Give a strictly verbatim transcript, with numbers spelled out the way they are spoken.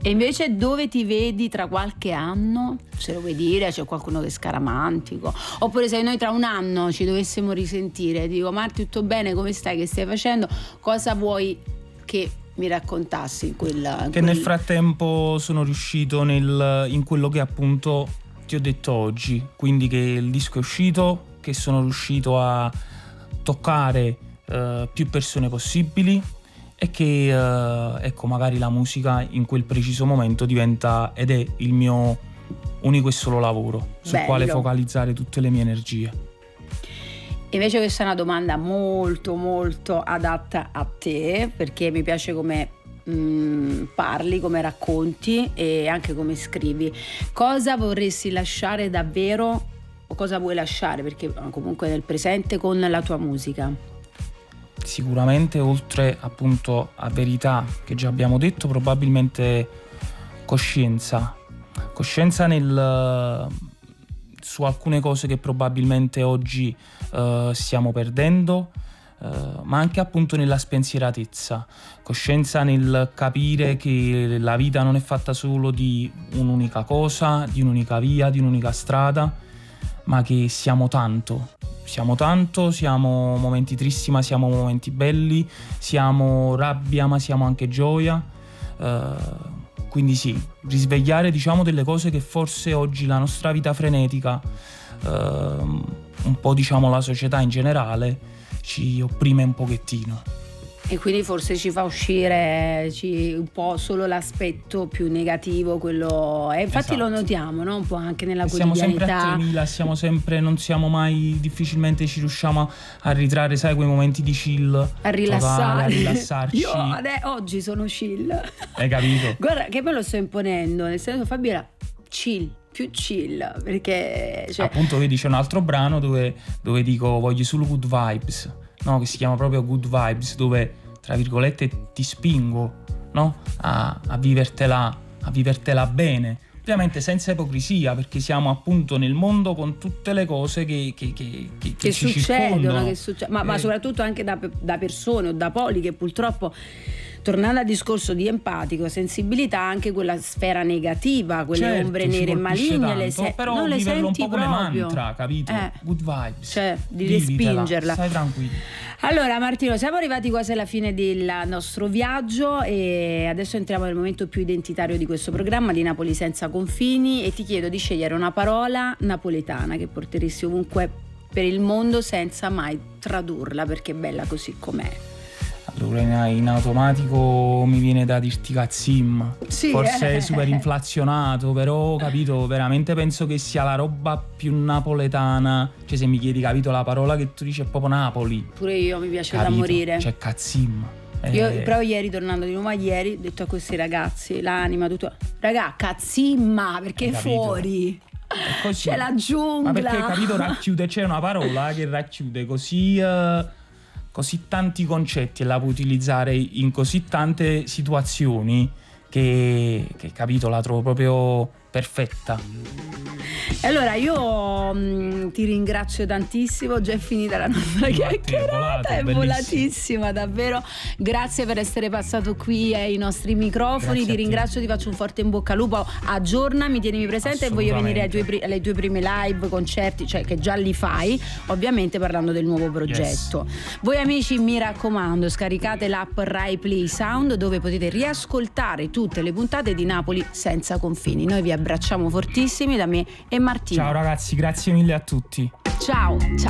E invece dove ti vedi tra qualche anno? Se lo vuoi dire, c'è qualcuno che è scaramantico? Oppure se noi tra un anno ci dovessimo risentire, dico Marti, tutto bene, come stai, che stai facendo? Cosa vuoi che mi raccontassi in quella... In che quel... nel frattempo sono riuscito nel, in quello che appunto ti ho detto oggi, quindi che il disco è uscito, che sono riuscito a toccare uh, più persone possibili e che uh, ecco, magari la musica in quel preciso momento diventa ed è il mio unico e solo lavoro sul Bello. quale focalizzare tutte le mie energie. Invece questa è una domanda molto molto adatta a te, perché mi piace come mh, parli, come racconti e anche come scrivi. Cosa vorresti lasciare davvero, o cosa vuoi lasciare, perché comunque nel presente, con la tua musica? Sicuramente, oltre appunto a verità che già abbiamo detto, probabilmente coscienza. Coscienza nel, su alcune cose che probabilmente oggi uh, stiamo perdendo, uh, ma anche appunto nella spensieratezza. Coscienza nel capire che la vita non è fatta solo di un'unica cosa, di un'unica via, di un'unica strada, ma che siamo tanto. Siamo tanto, siamo momenti tristi ma siamo momenti belli, siamo rabbia ma siamo anche gioia, uh, quindi sì, risvegliare diciamo delle cose che forse oggi la nostra vita frenetica, uh, un po' diciamo la società in generale, ci opprime un pochettino. E quindi forse ci fa uscire ci, un po' solo l'aspetto più negativo, quello. E infatti esatto. Lo notiamo, no? Un po' anche nella siamo quotidianità. Siamo sempre a tremila, siamo sempre, non siamo mai, difficilmente ci riusciamo a ritrarre, sai, quei momenti di chill. A rilassare. Totale, a rilassarci. Io adè, oggi sono chill. Hai capito? Guarda che me lo sto imponendo, nel senso Fabiola, chill. Più chill, perché cioè... appunto vedi c'è un altro brano dove, dove dico voglio solo good vibes, no, che si chiama proprio Good Vibes, dove tra virgolette ti spingo, no, a, a vivertela a vivertela bene, ovviamente senza ipocrisia, perché siamo appunto nel mondo con tutte le cose che, che, che, che, che ci succedono, che succe- ma, eh. ma soprattutto anche da, da persone o da poli che purtroppo, tornando al discorso di empatico, sensibilità, anche quella sfera negativa, quelle certo, ombre nere e maligne, tanto, le se- però non le viverlo senti un po' come proprio. mantra, capito? Eh. Good vibes, cioè di vivitela, respingerla. stai tranquillo. Allora Martino, siamo arrivati quasi alla fine del nostro viaggio e adesso entriamo nel momento più identitario di questo programma, di Napoli senza confini, e ti chiedo di scegliere una parola napoletana che porteresti ovunque per il mondo senza mai tradurla, perché è bella così com'è. Allora in automatico mi viene da dirti cazzim, sì, forse eh. è super inflazionato, però capito, veramente penso che sia la roba più napoletana, cioè se mi chiedi, capito, la parola che tu dici è proprio Napoli. Pure io mi piace capito? Da morire. Cioè cazzim. Io eh. però ieri, tornando di nuovo a ieri, ho detto a questi ragazzi, l'anima, tutto, raga, cazzimma, perché è fuori. C'è la giungla. Ma perché, capito, racchiude, c'è una parola che racchiude così... Uh, così tanti concetti e la puoi utilizzare in così tante situazioni che, che capito, la trovo proprio perfetta. E allora io mh, ti ringrazio tantissimo, già è finita la nostra chiacchierata, è bellissimo. Volatissima davvero, grazie per essere passato qui ai nostri microfoni, Grazie ti ringrazio, ti faccio un forte in bocca al lupo, aggiornami, tienimi presente e voglio venire ai tuoi, alle tue prime live, concerti, cioè che già li fai, ovviamente parlando del nuovo progetto. Yes. Voi amici, mi raccomando, scaricate l'app Rai Play Sound dove potete riascoltare tutte le puntate di Napoli senza confini. Noi vi abbracciamo fortissimi da me e Martino. Ciao ragazzi, grazie mille a tutti. Ciao, ciao.